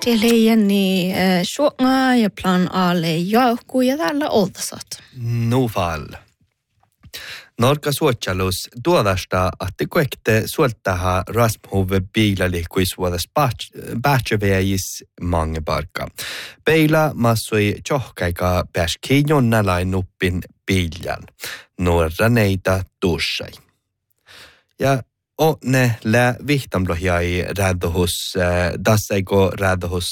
Tielieni suonga ja plan alle jauhku ja tällä oltasat. Nufal. Norka suotjalus tuodasta, että koekte suoltaha rasmhuve biilali kui suodas päätsäveäjis mangeparka. Peila massui tjohkaika pääski jonnalain nuppin biiljan. Nuorra neita tuussai. Ja ne lä vihtamlohjai rädohus, dassaiko rädohus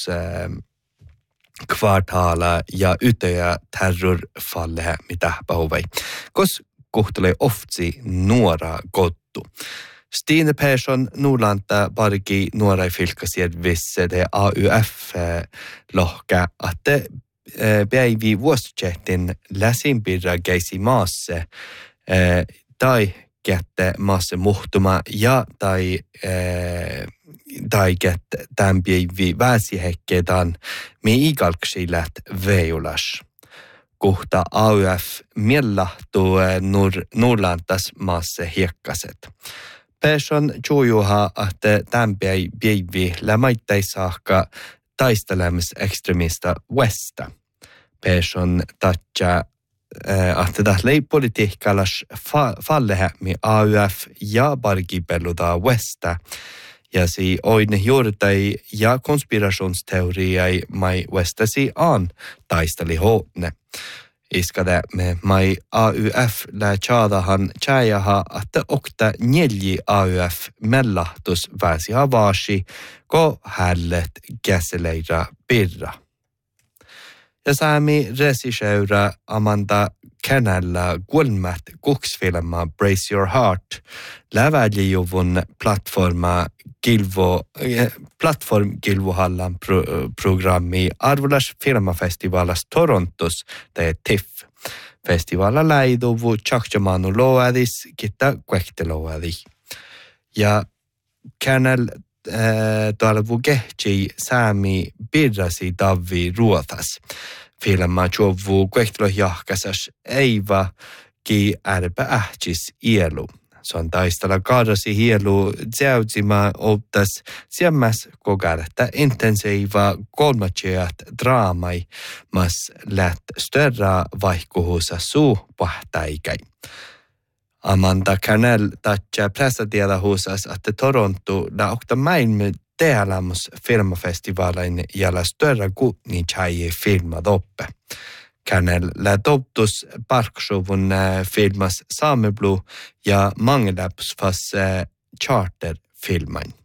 kvartala ja ytöjä terrorfalle mitä pahovai. Kos kohtelee oftsi nuora kottu. Stine Persson Nordlanta bargi nuora fylkasiet visse det AUF-lohka, että päivi vuosittain läsimpirra geisi maassa tai kätte maassa muhtuma ja tai kätte tämän päivi väsihekkeetan mi ikalksilät veulas. Kohta AUF mielahtuu Nordlantas maassa hiekkaset. Persson tjujuha, että tämän päivi lämaittei saakka taistelemis ekstremista Westa. Persson tatja, että tässä politiikkalas fallehämmi AUF ja bargipelluta Westa. Ja si oine juurtai ja konspirationsteoriai mai Westasi an taisteli hootne. Iskade me mai AUF lä chaadahan chajaha, että okta nelji AUF mellahtus väsi havasi, ko hället käseleira pirra. Ja saami resiseura Amanda Kennellä kulmat kuksfilma Brace Your Heart läväljuvun platform Gilvohallan programmi arvolas filmafestivalas Torontos tai TIFF. Festivala läiduvu tjaktjamanu loadis kitta kuekteloadi. Ja Kennel tuolla kehti saami pirrasi davvi ruotas. Filma tjovu kuektelohjahkasas eiva ki ärpä ähtis ielu. Se on taistella kaadasi hielu zäutsima optas siemmäs kogarta intensiiva kolmatjeat draamai mas läht störra vaihkuhusa suu pahtaikai. Amanda Kennell tatja pressatieda husas, että Toronto la okta maailma tealamus filmafestivalain ja la störra kutni tjäji filmad oppe. Kennell la toptus parkshovun filmas Sameblu ja mangeläps fast charterfilmain.